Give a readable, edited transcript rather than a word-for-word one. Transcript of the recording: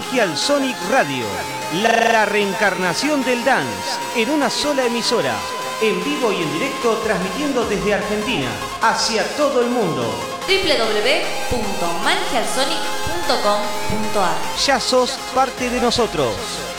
Magical Sonic Radio, la reencarnación del dance en una sola emisora, en vivo y en directo, transmitiendo desde Argentina hacia todo el mundo. www.magicalsonic.com.ar. Ya sos parte de nosotros.